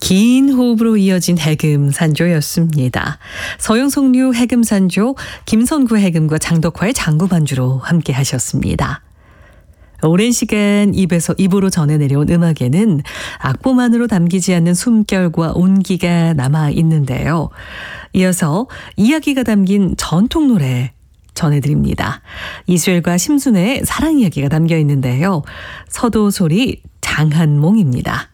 긴 호흡으로 이어진 해금산조였습니다. 서영석류 해금산조, 김선구 해금과 장덕화의 장구 반주로 함께 하셨습니다. 오랜 시간 입으로 전해 내려온 음악에는 악보만으로 담기지 않는 숨결과 온기가 남아 있는데요. 이어서 이야기가 담긴 전통 노래 전해드립니다. 이수열과 심순애의 사랑 이야기가 담겨 있는데요. 서도소리 장한몽입니다.